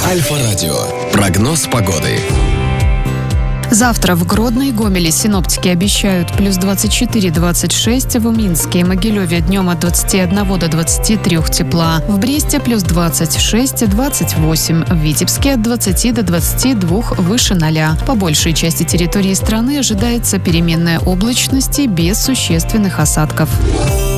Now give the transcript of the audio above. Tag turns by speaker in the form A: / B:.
A: Альфа-радио. Прогноз погоды.
B: Завтра в Гродно и Гомеле синоптики обещают плюс 24-26, в Минске и Могилеве днем от 21 до 23 тепла, в Бресте плюс 26-28, в Витебске от 20 до 22 выше 0. По большей части территории страны ожидается переменная облачность без существенных осадков.